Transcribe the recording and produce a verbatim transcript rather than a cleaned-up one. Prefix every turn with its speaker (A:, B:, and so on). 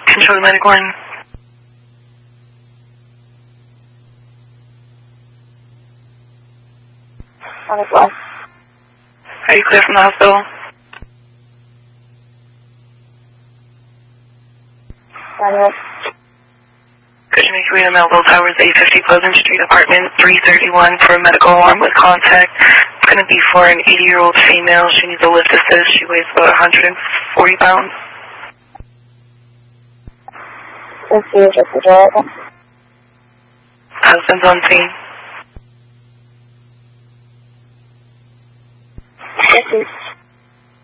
A: Control Atlantic one.
B: Atlantic one.
A: Are you clear from the hospital?
B: Atlantic.
A: Could you make your way to Melville Towers, eight fifty Pleasant Street, apartment three thirty-one for a medical alarm with contact. It's going to be for an eighty-year-old female. She needs a lift assist. She weighs about one hundred forty pounds.
B: Let's see if it's the door.
A: Husband's on scene.